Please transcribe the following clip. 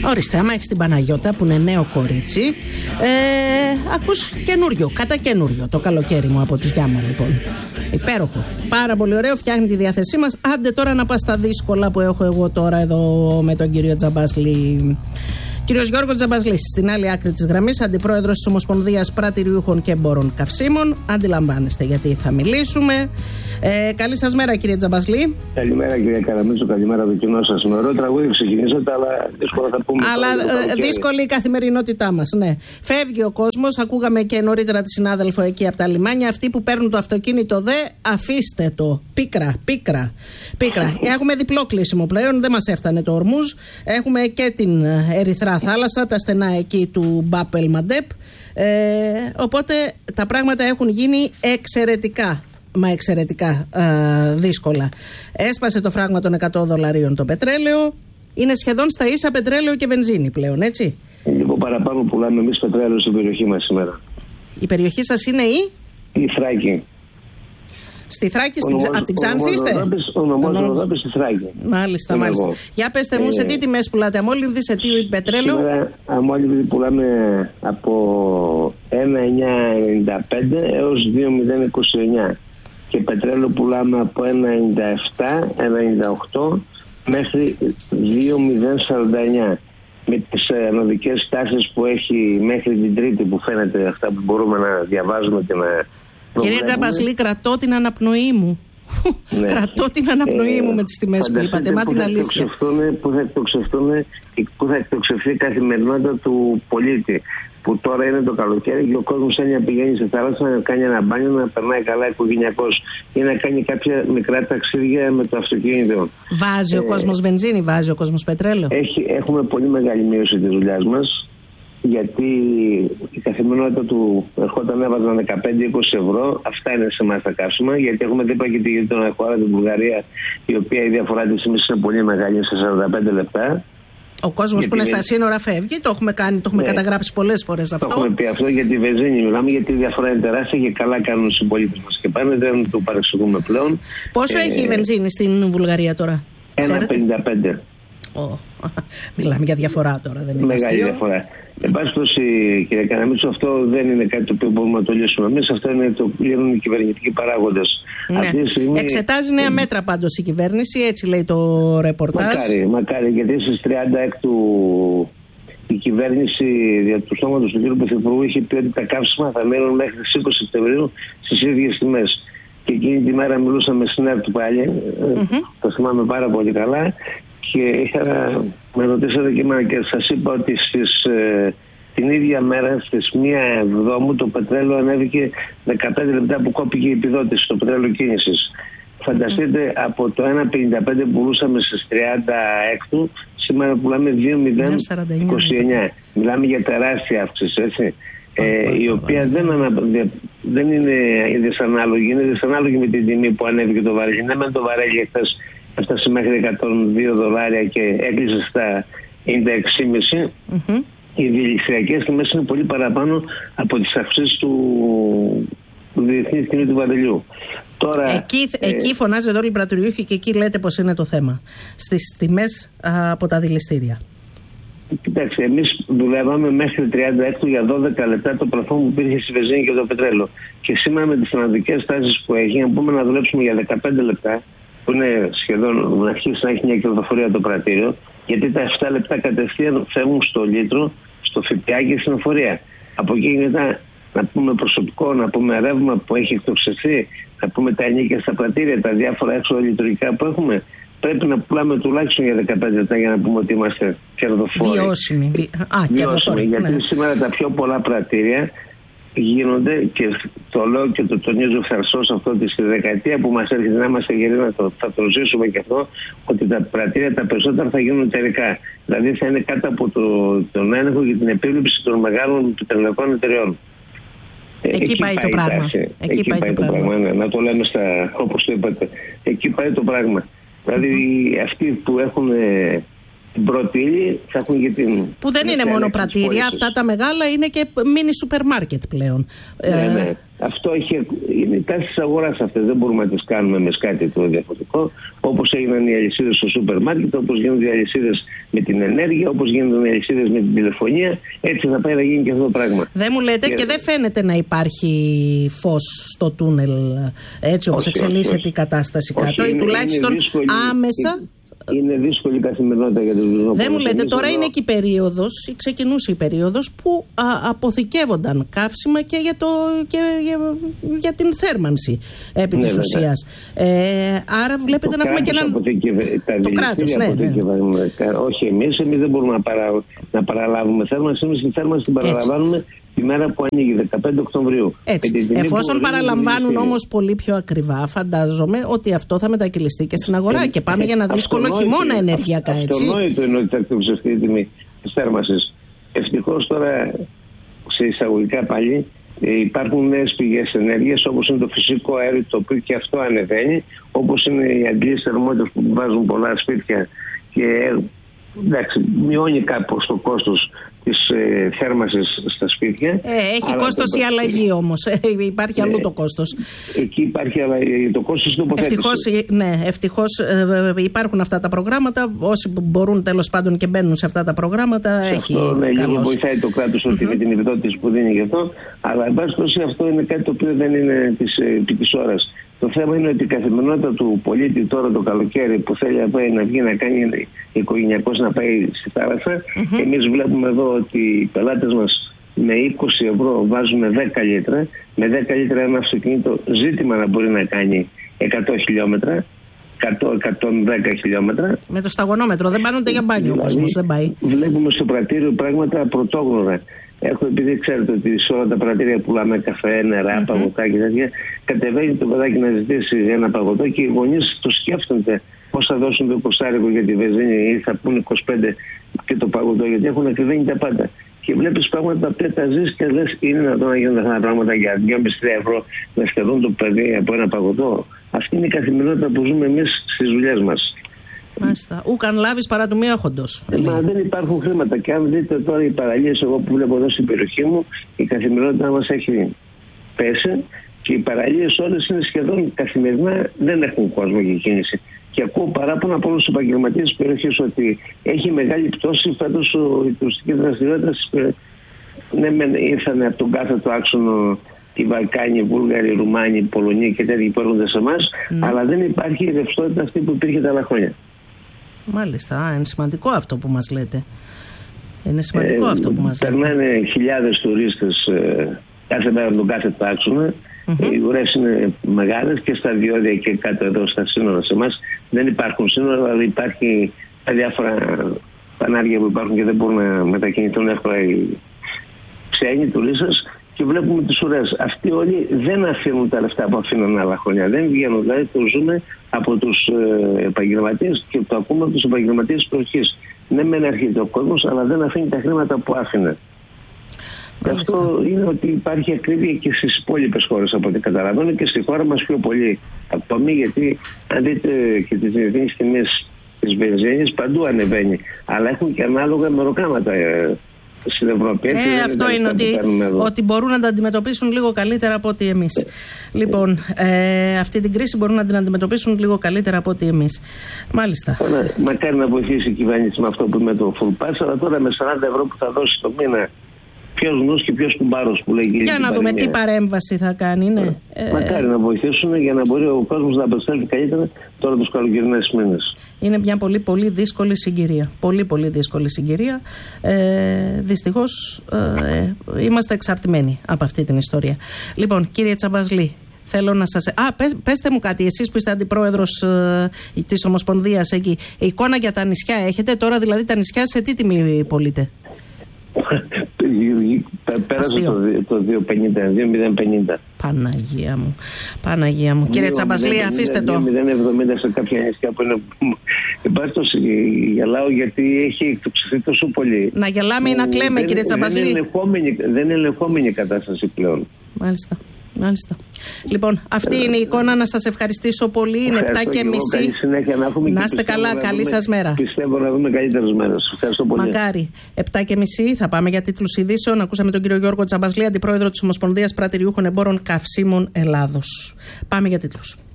Ορίστε, άμα έχεις την Παναγιώτα που είναι νέο κορίτσι, ακούς καινούριο, κατά καινούριο το καλοκαίρι μου από τους Γιάμμα, λοιπόν. Υπέροχο. Πάρα πολύ ωραίο, φτιάχνει τη διάθεσή μας. Άντε τώρα να πας στα δύσκολα που έχω εγώ τώρα εδώ με τον κύριο Τζαμπάσλη. Κύριος Γιώργος Τζαμπασλής, στην άλλη άκρη της γραμμής, αντιπρόεδρος της Ομοσπονδίας Πρατηριούχων και Εμπόρων Καυσίμων. Αντιλαμβάνεστε γιατί θα μιλήσουμε. Καλή σας μέρα, κύριε Τζαμπασλή. Καλημέρα, κύριε Καραμίτσο, καλημέρα το κοινό σας. Με ωραίο τραγούδι ξεκινήσατε, αλλά δύσκολα θα πούμε. Αλλά δύσκολη η καθημερινότητά μας, ναι. Φεύγει ο κόσμος, ακούγαμε και νωρίτερα τη συνάδελφο εκεί από τα λιμάνια. Αυτοί που παίρνουν το αυτοκίνητο αφήστε το. Πίκρα. Έχουμε διπλό κλείσιμο πλέον, δεν μας έφτανε το Ορμούζ. Έχουμε και την Ερυθρά θάλασσα, τα στενά εκεί του Μπάπελ Μαντέπ. Οπότε τα πράγματα έχουν γίνει εξαιρετικά δύσκολα. Έσπασε το φράγμα των $100 το πετρέλαιο. Είναι σχεδόν στα ίσα πετρέλαιο και βενζίνη πλέον, έτσι. Λίγο παραπάνω πουλάμε εμείς πετρέλαιο στην περιοχή μας σήμερα. Η περιοχή σας είναι η Θράκη. Στη Θράκη, από την Ξάνθη είστε? Ο νομός Ροδόπης στη Θράκη. Μάλιστα. Για πέστε μου, σε τι τιμές πουλάτε αμόλυβδη, σε τι πετρέλαιο? Σήμερα αμόλυβδη πουλάμε από 1,995 έως 2,029 και πετρέλαιο πουλάμε από 1,97, 1,98 μέχρι 2,049. Με τις ανωδικές τάσεις που έχει μέχρι την Τρίτη, που φαίνεται αυτά που μπορούμε να διαβάζουμε και να... Κύριε Τζαμπασλή, κρατώ την αναπνοή μου. Ναι. Κρατώ την αναπνοή μου με τις τιμές που είπατε. Μα την αλήθεια. Πού θα εκτοξευτούν και πού θα εκτοξευτεί η καθημερινότητα του πολίτη. Που τώρα είναι το καλοκαίρι και ο κόσμος θέλει να πηγαίνει στη θάλασσα, να κάνει ένα μπάνιο, να περνάει καλά οικογενειακός ή να κάνει κάποια μικρά ταξίδια με το αυτοκίνητο. Βάζει ο κόσμος βενζίνη, βάζει ο κόσμος πετρέλαιο? Έχουμε πολύ μεγάλη μείωση της δουλειάς μας. Γιατί η καθημερινότητα του ερχόταν, έβαζαν 15-20 ευρώ. Αυτά είναι σε εμάς τα καύσιμα. Γιατί έχουμε δίπλα και τη γείτονα χώρα, την Βουλγαρία, η οποία η διαφορά της τιμής είναι πολύ μεγάλη, σε 45 λεπτά. Ο κόσμος που είναι στα σύνορα φεύγει, το έχουμε καταγράψει πολλές φορές αυτό. Το έχουμε πει αυτό για τη βενζίνη. Μιλάμε γιατί η διαφορά είναι τεράστια και καλά κάνουν οι συμπολίτες μας. Και πάνε, δεν το παρεξηγούμε πλέον. Πόσο έχει η βενζίνη στην Βουλγαρία τώρα? 1,55. Μιλάμε για διαφορά τώρα, δεν είναι μεγάλη αστείο. Διαφορά. Εν πάση περιπτώσει, κύριε Καραμίτσο, αυτό δεν είναι κάτι το οποίο μπορούμε να το λύσουμε εμείς. Αυτό είναι το λύνουν οι κυβερνητικοί παράγοντες. Ναι. Στιγμή... Εξετάζει νέα μέτρα πάντως η κυβέρνηση, έτσι λέει το ρεπορτάζ. Μακάρι, γιατί στις 36 η κυβέρνηση δια του σώματος του κ. Πρωθυπουργού είχε πει ότι τα καύσιμα θα μένουν μέχρι τις 20 Σεπτεμβρίου στις ίδιες τιμές. Και εκείνη τη μέρα μιλούσαμε στην ΕΡΤ πάλι, το θυμάμαι πάρα πολύ καλά. Και με ρωτήσατε και εμένα και σας είπα ότι την ίδια μέρα, στις 1 Εβδόμου, το πετρέλαιο ανέβηκε 15 λεπτά που κόπηκε η επιδότηση, το πετρέλαιο κίνησης. Φανταστείτε, από το 1,55 που πουλούσαμε στις 36, σήμερα πουλάμε 2,029. Μιλάμε για τεράστια αύξηση, έτσι. Η οποία δεν είναι δυσανάλογη, είναι δυσανάλογη με την τιμή που ανέβηκε το βαρέλι. Ναι, με το βαρέλι έφτασε μέχρι $102 και έκλεισε στα 96,5. Οι διελιστριακές τιμές είναι πολύ παραπάνω από τις αυξήσεις του διεθνής τιμή του βαρελιού. Τώρα, εκεί φωνάζετε όλοι οι πρατηριούχοι και εκεί λέτε πως είναι το θέμα. Στις τιμές από τα δηληστήρια. Κοιτάξτε, εμείς δουλεύαμε μέχρι 36 για 12 λεπτά το πλαφόν που υπήρχε στη βενζίνη και το πετρέλαιο. Και σήμερα με τις αναδικές τάσεις που έχει, αν πούμε να δουλέψουμε για 15 λεπτά, που είναι σχεδόν να αρχίσει να έχει μια κερδοφορία το πρατήριο, γιατί τα 7 λεπτά κατευθείαν φεύγουν στο λίτρο, στο ΦΠΑ και στην εφορία. Από εκεί μετά να πούμε προσωπικό, να πούμε ρεύμα που έχει εκτοξευθεί, να πούμε τα ενίκια στα πρατήρια, τα διάφορα έξοδα λειτουργικά που έχουμε. Πρέπει να πουλάμε τουλάχιστον για 15 λεπτά για να πούμε ότι είμαστε κερδοφόροι. Βιώσιμοι. Γιατί σήμερα τα πιο πολλά πρατήρια γίνονται, και το λέω και το τονίζω φθαρσώς αυτό, ότι στη δεκαετία που μας έρχεται να είμαστε γεροί θα το ζήσουμε και αυτό, ότι τα πρατήρια τα περισσότερα θα γίνουν εταιρικά. Δηλαδή θα είναι κάτω από τον έλεγχο και την επίβλεψη των μεγάλων πετρελαϊκών εταιρεών. Εκεί πάει το πράγμα. Εκεί πάει το πράγμα. Ναι, να το λέμε όπως το είπατε. Εκεί πάει το πράγμα. Δηλαδή αυτοί που έχουν την πρώτη ύλη θα έχουν και την... Που δεν είναι μόνο πρατήρια, αυτά τα μεγάλα είναι και μίνι σούπερ μάρκετ πλέον. Ναι. Αυτό είναι η τάση της αγοράς αυτές. Δεν μπορούμε να τις κάνουμε με κάτι το διαφορετικό. Όπως έγιναν οι αλυσίδες στο σούπερ μάρκετ, όπως γίνονται οι αλυσίδες με την ενέργεια, όπως γίνονται οι αλυσίδες με την τηλεφωνία, έτσι θα πάει να γίνει και αυτό το πράγμα. Δεν μου λέτε και δεν φαίνεται να υπάρχει φως στο τούνελ, έτσι όπως εξελίσσεται η κατάσταση κάτω, ή τουλάχιστον άμεσα. Είναι δύσκολη η καθημερινότητα για τους βυζνόφωνους. Δεν μου λέτε, τώρα είναι και η περίοδος, ή ξεκινούσε η περίοδος που αποθηκεύονταν καύσιμα και για την θέρμανση επί της ουσίας. Άρα βλέπετε να έχουμε και έναν... Το κράτος, ναι. Όχι εμείς δεν μπορούμε να παραλάβουμε θέρμανση. Εμείς τη θέρμανση την παραλαμβάνουμε τη μέρα που ανοίγει, 15 Οκτωβρίου. Εφόσον παραλαμβάνουν όμως πολύ πιο ακριβά, φαντάζομαι ότι αυτό θα μετακυλιστεί και στην αγορά και πάμε για ένα δύσκολο χειμώνα ενεργειακά, έτσι. Αυτονόητο είναι ότι θα εκτοξευτεί η τιμή της θέρμανσης. Ευτυχώς τώρα, σε εισαγωγικά πάλι, υπάρχουν νέες πηγές ενέργειας, όπως είναι το φυσικό αέριο, το οποίο και αυτό ανεβαίνει, όπως είναι οι αντλίες θερμότητας που βάζουν πολλά σπίτια και εντάξει, μειώνει κάπως το κόστος της θέρμανσης στα σπίτια. Έχει κόστος η αλλαγή όμως. Υπάρχει αλλού το κόστος. Εκεί υπάρχει το κόστος του τοποθέτησης. Ευτυχώς υπάρχουν αυτά τα προγράμματα. Όσοι μπορούν τέλος πάντων και μπαίνουν σε αυτά τα προγράμματα, έχει λίγο βοηθάει το κράτος με την επιδότηση που δίνει γι' αυτό. Αλλά εν πάση περιπτώσει αυτό είναι κάτι το οποίο δεν είναι επί της ώρας. Το θέμα είναι ότι η καθημερινότητα του πολίτη τώρα το καλοκαίρι που θέλει να βγει να κάνει οικογενειακός, να πάει στη θάλασσα, εμείς βλέπουμε εδώ ότι οι πελάτες μας με 20 ευρώ βάζουν 10 λίτρα. Με 10 λίτρα ένα αυτοκίνητο ζήτημα να μπορεί να κάνει 100 χιλιόμετρα, 100-110 χιλιόμετρα. Με το σταγονόμετρο δεν πάνε ούτε για μπάνιο ο κόσμος, δεν πάει. Βλέπουμε στο πρατήριο πράγματα πρωτόγνωρα. Επειδή ξέρετε ότι σε όλα τα πρατήρια πουλάμε καφέ, νερά, παγωτά και τέτοια, κατεβαίνει το παιδάκι να ζητήσει ένα παγωτό και οι γονείς το σκέφτονται πώς θα δώσουν το 20 για τη βενζίνη ή θα πούν 25 και το παγωτό, γιατί έχουν ακριβένει τα πάντα. Και βλέπεις πράγματα τα οποία τα ζεις και λες, είναι να να γίνονται αυτά τα πράγματα για 2,5-3 ευρώ να σκεφτούν το παιδί από ένα παγωτό. Αυτή είναι η καθημερινότητα που ζούμε εμείς στις δουλειές μας. Μάλιστα. Ούκαν λάβεις παρά του μη έχοντος. Μα δεν υπάρχουν χρήματα. Και αν δείτε τώρα οι παραλίες, εγώ που βλέπω εδώ στην περιοχή μου, η καθημερινότητα μας έχει πέσει και οι παραλίες όλες είναι σχεδόν καθημερινά, δεν έχουν κόσμο για κίνηση. Και ακούω παράπονα από όλους τους επαγγελματίες της περιοχής ότι έχει μεγάλη πτώση φέτος η τουριστική δραστηριότητα. Ναι, ήρθαν από τον κάθετο άξονο οι Βαλκάνοι, οι Βούλγαροι, οι Ρουμάνοι, οι Πολωνοί και τέτοιοι που έρχονται σε εμάς, αλλά δεν υπάρχει η ρευστότητα αυτή που υπήρχε τα άλλα χρόνια. Μάλιστα, είναι σημαντικό αυτό που μας λέτε. Είναι σημαντικό αυτό που μας λέτε. Περνάνε χιλιάδες τουρίστες κάθε μέρα από τον κάθε άξονα. Οι ουρές είναι μεγάλες και στα διόδια και κάτω εδώ στα σύνορα σε εμάς. Δεν υπάρχουν σύνορα, αλλά υπάρχει τα διάφορα πανάρια που υπάρχουν και δεν μπορούν να μετακινηθούν εύκολα οι ξένοι τουρίστες. Και βλέπουμε τις ουρές. Αυτοί όλοι δεν αφήνουν τα λεφτά που αφήνουν άλλα χρόνια. Δεν βγαίνουν. Δηλαδή το ζούμε από τους επαγγελματίες και το ακούμε από τους επαγγελματίες της περιοχής. Ναι, μεν έρχεται ο κόσμος, αλλά δεν αφήνει τα χρήματα που άφηνε. Και αυτό είναι ότι υπάρχει ακρίβεια και στις υπόλοιπες χώρες από ό,τι καταλαβαίνω και στη χώρα μας πιο πολύ ακόμη, γιατί αν δείτε και τις διευθύνσεις τιμές της βενζίνης παντού ανεβαίνει. Αλλά έχουν και ανάλογα μεροκάματα. Στην Ευρώπη. Αυτό είναι ότι μπορούν να τα αντιμετωπίσουν λίγο καλύτερα από ό,τι εμείς. Λοιπόν, αυτή την κρίση μπορούν να την αντιμετωπίσουν λίγο καλύτερα από ό,τι εμείς. Μάλιστα. Μακάρι να βοηθήσει η κυβέρνηση με αυτό που είναι το full pass, αλλά τώρα με 40 ευρώ που θα δώσει το μήνα, ποιος νους και ποιος κουμπάρος που λέγει. Για να δούμε τι παρέμβαση θα κάνει, ναι. Μακάρι να βοηθήσουν για να μπορεί ο κόσμος να απεξέλθει καλύτερα τώρα τους καλοκαιρινές μήνες. Είναι μια πολύ πολύ δύσκολη συγκυρία. Πολύ πολύ δύσκολη συγκυρία. Δυστυχώς είμαστε εξαρτημένοι από αυτή την ιστορία. Λοιπόν, κύριε Τσαμπαζλή, θέλω να σας... πέστε μου κάτι, εσείς που είστε αντιπρόεδρος της Ομοσπονδίας εκεί. Εικόνα για τα νησιά έχετε τώρα, δηλαδή τα νησιά σε τι τιμή πωλείτε? Πέρασε το 2,50. Παναγία μου. Παναγία μου. Κύριε Τσαμπαζλή, αφήστε το. 0,70 σε κάποια νησιά που είναι. Εμπάστοση, γελάω γιατί έχει εκτοξευθεί τόσο πολύ. Να γελάμε ή να κλαίμε, κύριε Τσαμπαζλή. Δεν είναι ελεγχόμενη η κατάσταση πλέον. Μάλιστα. Μάλιστα. Λοιπόν, αυτή είναι η εικόνα. Να σας ευχαριστήσω πολύ. Είναι 7:30. Καλή συνέχεια να έχουμε. Να είστε καλά. Καλή σας μέρα. Πιστεύω να δούμε καλύτερες μέρες. Ευχαριστώ πολύ. Μακάρι. 7:30 θα πάμε για τίτλους ειδήσεων. Ακούσαμε τον κύριο Γιώργο Τζαμπασλή, αντιπρόεδρο της Ομοσπονδίας Πρατηριούχων Εμπόρων Καυσίμων Ελλάδος. Πάμε για τίτλους.